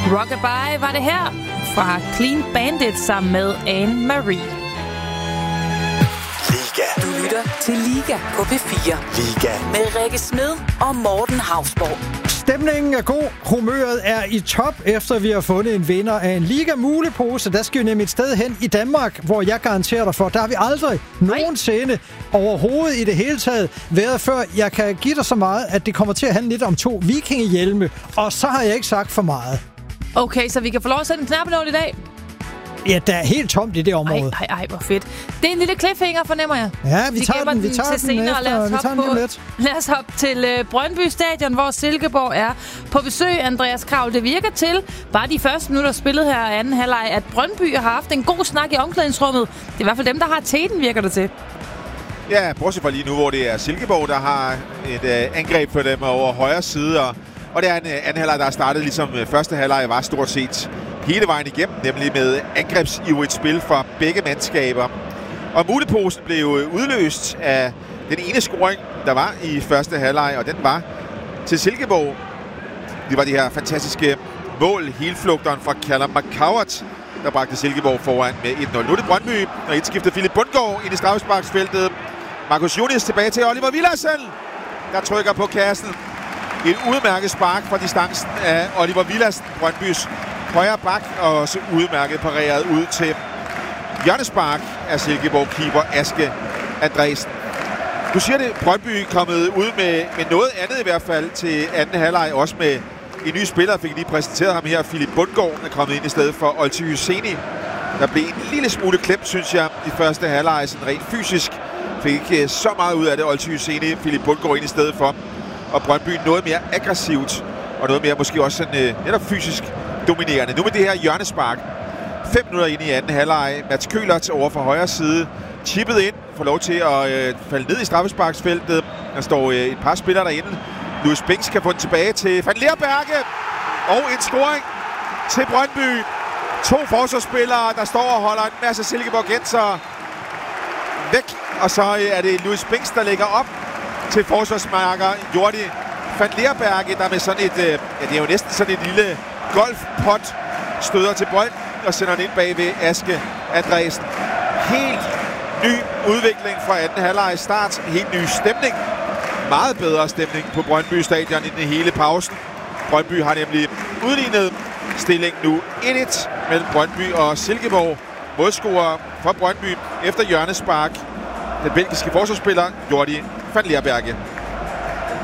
Rockabye var det her fra Clean Bandit sammen med Anne Marie. Liga. Du lytter til Liga på P4. Liga. Med Rikke Smed og Morten Hausborg. Stemningen er god. Humøret er i top, efter vi har fundet en vinder af en Liga-mulepose. Der skal vi nemlig et sted hen i Danmark, hvor jeg garanterer dig for, der har vi aldrig nogensinde overhovedet i det hele taget været før. Jeg kan give dig så meget, at det kommer til at handle lidt om 2 vikingehjelme, og så har jeg ikke sagt for meget. Okay, så vi kan få lov at sætte en knappenål i dag? Ja, der er helt tomt i det område. Ej, hvor fedt. Det er en lille cliffhanger, fornemmer jeg. Ja, vi tager den lige lidt. Lad os hoppe til Brøndby Stadion, hvor Silkeborg er på besøg. Andreas Kraul, det virker til, bare de første minutter spillet her i anden halvleg, at Brøndby har haft en god snak i omklædningsrummet. Det er i hvert fald dem, der har teten, virker det til. Ja, bortset fra lige nu, hvor det er Silkeborg, der har et angreb for dem over højre side. Og det er en anden halvleg, der er startet, ligesom første halvleg var stort set hele vejen igennem, nemlig med angrebsivrigt spil fra begge mandskaber. Og muleposen blev udløst af den ene scoring, der var i første halvleg, og den var til Silkeborg. Det var de her fantastiske mål, helflugteren fra Callum McCowart, der bragte Silkeborg foran med 1-0. Nu er det Brøndby, og indskifter Philip Bundgaard ind i straffesparksfeltet. Marcus Junius tilbage til Oliver Villadsen, der trykker på kassen. Et udmærket spark fra distancen af Oliver Villadsen, Brøndbys højre bak, og også udmærket pareret ud til hjørnespark af Silkeborg-keeper Aske Andresen. Du siger det, Brøndby kommet ud med noget andet i hvert fald til anden halvleg, også med en ny spiller. Fik lige præsenteret ham her, Philip Bundgaard, er kommet ind i stedet for Olti Hyseni. Der blev en lille smule klemt, synes jeg, i første halvleg, sådan rent fysisk. Fik ikke så meget ud af det, Olti Hyseni, Philip Bundgaard ind i stedet for. Og Brøndby noget mere aggressivt, og noget mere måske også sådan, netop fysisk dominerende. Nu med det her hjørnespark. 5 minutter ind i anden halvleg. Mats Køhlert over for højre side. Chippet ind. Får lov til at falde ned i straffesparksfeltet. Der står et par spillere derinde. Louis Binks kan få den tilbage til Van Leerberge. Og en scoring til Brøndby. 2 forsvarsspillere, der står og holder en masse Silkeborgenser væk. Og så er det Louis Binks, der lægger op til forsvarsmarker Jordi Van Leerberge, der med sådan et, det er jo næsten sådan et lille golfpot, støder til bolden og sender den ind bag ved Aske Andresen. Helt ny udvikling fra anden halvleg start. Helt ny stemning. Meget bedre stemning på Brøndby Stadion i den hele pausen. Brøndby har nemlig udlignet stillingen nu 1-1 mellem Brøndby og Silkeborg. Målscorer fra Brøndby efter hjørnespark. Den belgiske forsvarsspiller Jordi Van Leerberge.